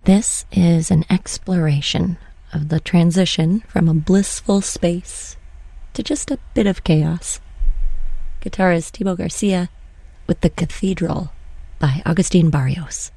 This is an exploration of the transition from a blissful space to just a bit of chaos. Guitarist Thibaut Garcia with The Cathedral by Agustin Barrios.